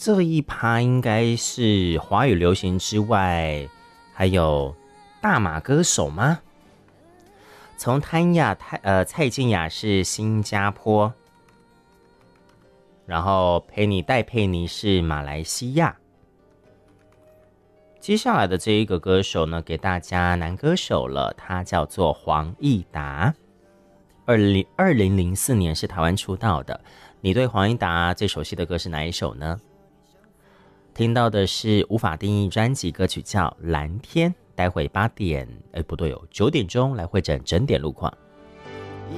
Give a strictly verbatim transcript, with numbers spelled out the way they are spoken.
这一趴应该是华语流行之外，还有大马歌手吗？从潘雅泰呃蔡健雅是新加坡，然后佩妮戴佩妮是马来西亚。接下来的这一个歌手呢，给大家男歌手了，他叫做黄义达。二零二零零四年是台湾出道的。你对黄义达最熟悉的歌是哪一首呢？听到的是无法定义专辑歌曲叫《蓝天》。待会八点，哎，不对哦，九点钟来会诊整点路况。